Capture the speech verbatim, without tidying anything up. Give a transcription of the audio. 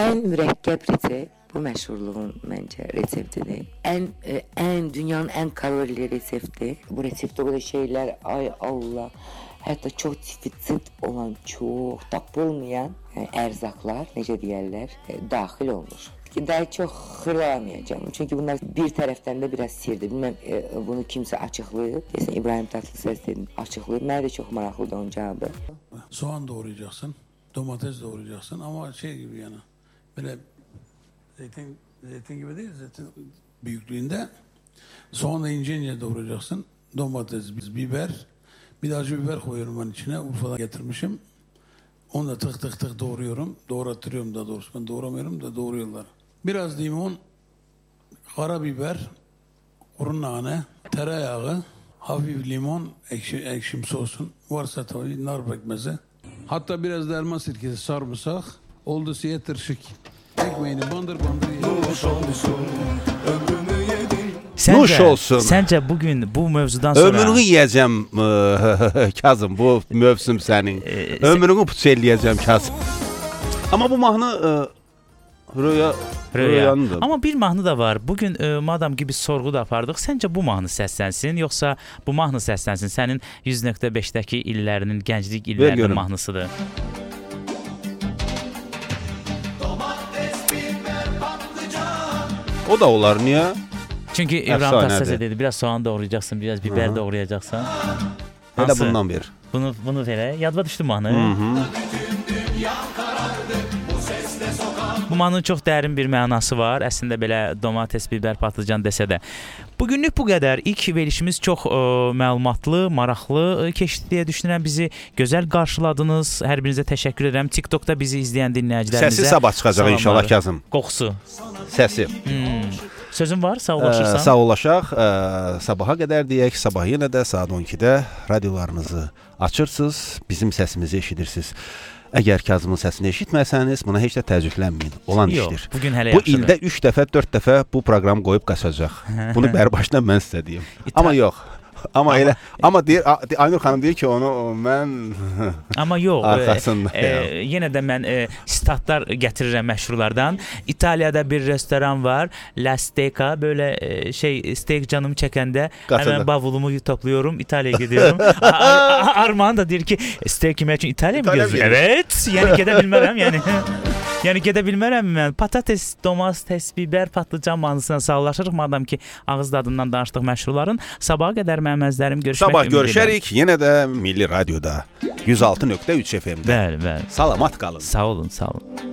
ən mürəkkəb resept bu məşhurluğun məncə reseptidir. Ən e, ən dünyanın ən kalorili resepti. Bu reseptdə o qədər şeylər, ay Allah, hətta çox defisit olan, çox tapılmayan yəni ərzaqlar, necə deyirlər, e, daxil olmuş. Daha çox xırlamayacağım. Çünki bunlar bir tərəfdən də biraz sirdir. Bilməm e, bunu kimsə açıqlayıb. Desən İbrahim Tatlıses dedim, açıqlayıb. Mənə də çox maraqlıdır onun cavabı. Soğan doğrayacaksın, domates doğrayacaksın ama şey gibi yani böyle zeytin zeytin gibi değil, zeytin büyüklüğünde. Soğanla ince ince doğrayacaksın. Domates, biber, bir de acı biber koyuyorum ben içine. Urfa'dan getirmişim. Onu da tık tık tık doğruyorum. Doğrattırıyorum daha doğrusu. Ben doğramıyorum da doğruyorlar. Biraz limon, karabiber, kuru nane, tereyağı, hafif limon, ekşi, ekşimsi olsun. Varsa tabii nar pekmezi. Hatta biraz da elma sirkesi, sarımsak. Olduysa yeter şık. Ekmeğini bandır bandır yiyin. Səncə, Nuş olsun. Səncə bugün bu mövzudan sonra... Ömrünü yiyəcəm Kazım, bu mövsüm sənin. E, Ömrünü puç eləyəcəm Kazım. Amma bu mahnı e, Röya, Röyandır. Amma bir mahnı da var. Bugün e, madam gibi sorğu da apardıq. Səncə bu mahnı səslənsin, yoxsa bu mahnı səslənsin? Sənin yüz nöqtə beşdəki illərinin, gənclik illərinin mahnısıdır. O da olar, niyə? Çünki İbrahim Tatlıses dedi, biraz soğan doğrayacaksın, biraz biber doğrayacaksan. Elə bundan ver. Bunu bunu verə. Yadıma düşdü mahnı. Hı -hı. Bu mahnının çox dərin bir mənası var. Əslində belə domates, biber, patlıcan desə də. Bugünlük bu qədər. İlk verilişimiz çox ə, məlumatlı, maraqlı keçdi deyə düşünürəm. Bizi gözəl qarşıladınız. Hər birinizə təşəkkür edirəm. TikTokda bizi izləyən dinləyicilərimizə. Səsi sabah çıxacaq inşallah Kazım. Qoxusu. Səsi. Hmm. Sözün var, sağollaşırsan. Ee, sağ olaşaq. Ee, sabaha qədər deyək. Sabah yenə də saat on ikidə radiolarınızı açırsınız. Bizim səsimizi eşidirsiniz. Əgər Kazımın səsini eşitməsəniz, buna heç də təəccüblənməyin. Olan Yox, işdir. Bugün hələ bu yaxşıdır. ildə üç dəfə, dörd dəfə bu proqram qoyub qaçacaq. Bunu bərbaşdan mən sizə deyim. Amma yox. Amma, amma elə amma deyir Aynur xanım deyir ki, onu mən amma yox. Arxasında. E, e, yenə də mən e, statlar gətirirəm məşhurlardan. İtaliyada bir restoran var. La Steak'a, böyle e, şey steak canım çəkəndə hemen bavulumu topluyorum, İtalya'ya gidiyorum. Armağan da deyir ki, steak yemək üçün İtalya mı gedir? Evet. Yəni gedə bilmərəm, yəni. Yəni gedə bilmərəm mən. Patates, domates, biber, patlıcan mahnısına sağollaşırıq. Madam ki, ağız dadından danışdıq məşhurların. Sabaha qədər mənim əzlərim görüşmək Sabah görüşərik yenə də Milli Radioda yüz altı nöqtə üç F M-də. Bəli, bəli. Salamat qalın. Sağ olun, sağ olun.